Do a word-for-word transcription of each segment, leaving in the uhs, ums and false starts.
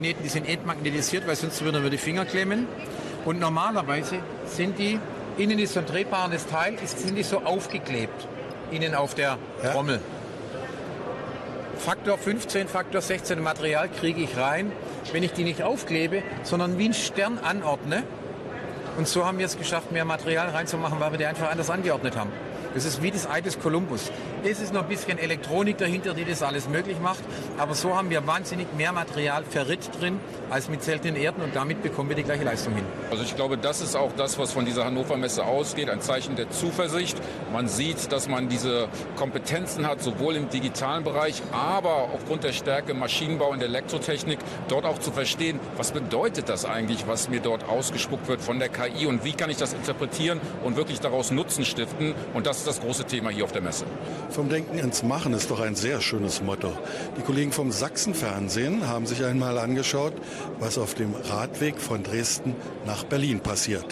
Die sind entmagnetisiert, weil sonst würden wir die Finger klemmen. Und normalerweise sind die, innen ist so ein drehbares Teil, ist, sind die so aufgeklebt, innen auf der ja. Trommel. Faktor fünfzehn, Faktor sechzehn Material kriege ich rein, wenn ich die nicht aufklebe, sondern wie ein Stern anordne. Und so haben wir es geschafft, mehr Material reinzumachen, weil wir die einfach anders angeordnet haben. Das ist wie das Ei des Kolumbus. Es ist noch ein bisschen Elektronik dahinter, die das alles möglich macht. Aber so haben wir wahnsinnig mehr Material verritt drin als mit seltenen Erden und damit bekommen wir die gleiche Leistung hin. Also ich glaube, das ist auch das, was von dieser Hannover Messe ausgeht, ein Zeichen der Zuversicht. Man sieht, dass man diese Kompetenzen hat, sowohl im digitalen Bereich, aber aufgrund der Stärke im Maschinenbau und Elektrotechnik, dort auch zu verstehen, was bedeutet das eigentlich, was mir dort ausgespuckt wird von der K I und wie kann ich das interpretieren und wirklich daraus Nutzen stiften. Und das ist das große Thema hier auf der Messe. Vom Denken ins Machen ist doch ein sehr schönes Motto. Die Kollegen vom Sachsenfernsehen haben sich einmal angeschaut, was auf dem Radweg von Dresden nach Berlin passiert.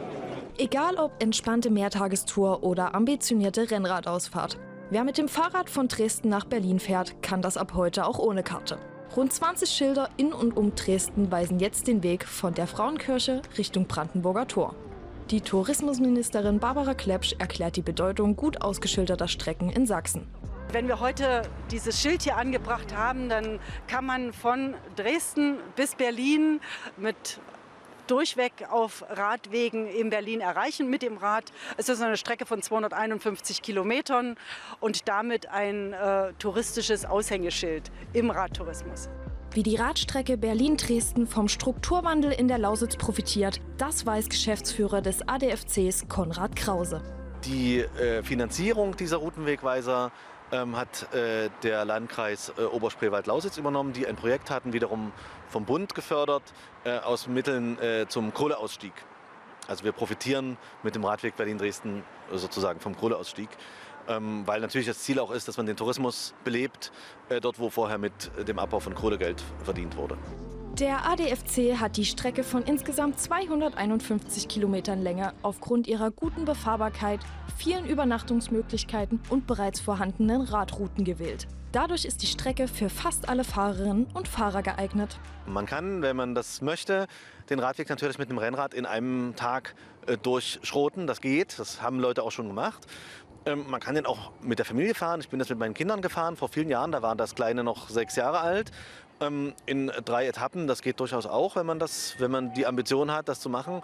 Egal ob entspannte Mehrtagestour oder ambitionierte Rennradausfahrt. Wer mit dem Fahrrad von Dresden nach Berlin fährt, kann das ab heute auch ohne Karte. Rund zwanzig Schilder in und um Dresden weisen jetzt den Weg von der Frauenkirche Richtung Brandenburger Tor. Die Tourismusministerin Barbara Klepsch erklärt die Bedeutung gut ausgeschilderter Strecken in Sachsen. Wenn wir heute dieses Schild hier angebracht haben, dann kann man von Dresden bis Berlin mit durchweg auf Radwegen in Berlin erreichen mit dem Rad. Es ist eine Strecke von zweihunderteinundfünfzig Kilometern und damit ein äh, touristisches Aushängeschild im Radtourismus. Wie die Radstrecke Berlin-Dresden vom Strukturwandel in der Lausitz profitiert, das weiß Geschäftsführer des A D F Cs Konrad Krause. Die äh, Finanzierung dieser Routenwegweiser ähm, hat äh, der Landkreis äh, Oberspreewald-Lausitz übernommen, die ein Projekt hatten, wiederum vom Bund gefördert, äh, aus Mitteln äh, zum Kohleausstieg. Also wir profitieren mit dem Radweg Berlin-Dresden sozusagen vom Kohleausstieg. Ähm, weil natürlich das Ziel auch ist, dass man den Tourismus belebt, äh, dort wo vorher mit dem Abbau von Kohlegeld verdient wurde. Der A D F C hat die Strecke von insgesamt zweihunderteinundfünfzig Kilometern Länge aufgrund ihrer guten Befahrbarkeit, vielen Übernachtungsmöglichkeiten und bereits vorhandenen Radrouten gewählt. Dadurch ist die Strecke für fast alle Fahrerinnen und Fahrer geeignet. Man kann, wenn man das möchte, den Radweg natürlich mit dem Rennrad in einem Tag äh, durchschroten. Das geht, das haben Leute auch schon gemacht. Ähm, man kann den auch mit der Familie fahren. Ich bin das mit meinen Kindern gefahren vor vielen Jahren. Da war das Kleine noch sechs Jahre alt. Ähm, in drei Etappen, das geht durchaus auch, wenn man, das, wenn man die Ambition hat, das zu machen.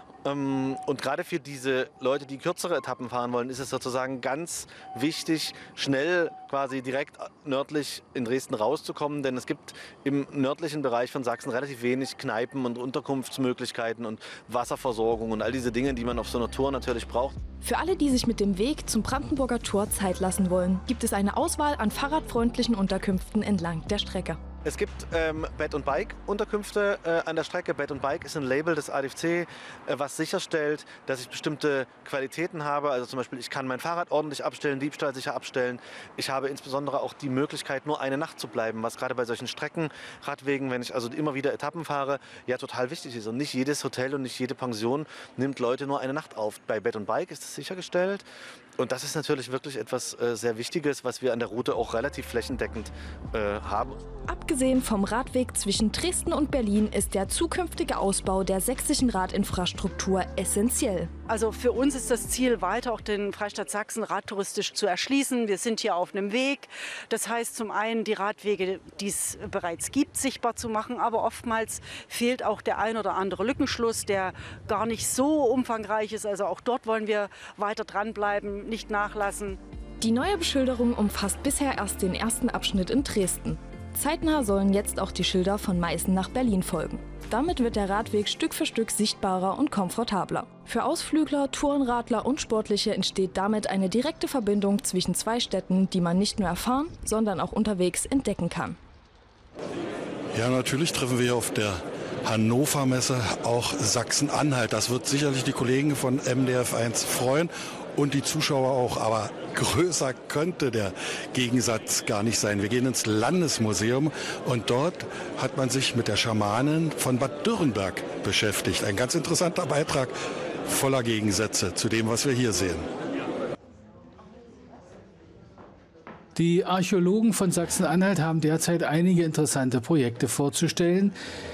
Ähm, und gerade für diese Leute, die kürzere Etappen fahren wollen, ist es sozusagen ganz wichtig, schnell quasi direkt nördlich in Dresden rauszukommen. Denn es gibt im nördlichen Bereich von Sachsen relativ wenig Kneipen und Unterkunftsmöglichkeiten und Wasserversorgung und all diese Dinge, die man auf so einer Tour natürlich braucht. Für alle, die sich mit dem Weg zum Brandenburger Tor Zeit lassen wollen, gibt es eine Auswahl an fahrradfreundlichen Unterkünften entlang der Strecke. Es gibt ähm, Bed- und Bike-Unterkünfte äh, an der Strecke. Bed und Bike ist ein Label des A D F C, äh, was sicherstellt, dass ich bestimmte Qualitäten habe. Also zum Beispiel, ich kann mein Fahrrad ordentlich abstellen, diebstahlsicher abstellen. Ich habe insbesondere auch die Möglichkeit, nur eine Nacht zu bleiben, was gerade bei solchen Strecken, Radwegen, wenn ich also immer wieder Etappen fahre, ja total wichtig ist. Und nicht jedes Hotel und nicht jede Pension nimmt Leute nur eine Nacht auf. Bei Bed und Bike ist es sichergestellt. Und das ist natürlich wirklich etwas äh, sehr Wichtiges, was wir an der Route auch relativ flächendeckend äh, haben. Abgesehen vom Radweg zwischen Dresden und Berlin ist der zukünftige Ausbau der sächsischen Radinfrastruktur essentiell. Also für uns ist das Ziel, weiter auch den Freistaat Sachsen radtouristisch zu erschließen. Wir sind hier auf einem Weg. Das heißt zum einen, die Radwege, die es bereits gibt, sichtbar zu machen. Aber oftmals fehlt auch der ein oder andere Lückenschluss, der gar nicht so umfangreich ist. Also auch dort wollen wir weiter dranbleiben, nicht nachlassen. Die neue Beschilderung umfasst bisher erst den ersten Abschnitt in Dresden. Zeitnah sollen jetzt auch die Schilder von Meißen nach Berlin folgen. Damit wird der Radweg Stück für Stück sichtbarer und komfortabler. Für Ausflügler, Tourenradler und Sportliche entsteht damit eine direkte Verbindung zwischen zwei Städten, die man nicht nur erfahren, sondern auch unterwegs entdecken kann. Ja, natürlich treffen wir hier auf der Hannover Messe auch Sachsen-Anhalt. Das wird sicherlich die Kollegen von M D F eins freuen und die Zuschauer auch. Aber größer könnte der Gegensatz gar nicht sein. Wir gehen ins Landesmuseum und dort hat man sich mit der Schamanin von Bad Dürrenberg beschäftigt. Ein ganz interessanter Beitrag voller Gegensätze zu dem, was wir hier sehen. Die Archäologen von Sachsen-Anhalt haben derzeit einige interessante Projekte vorzustellen.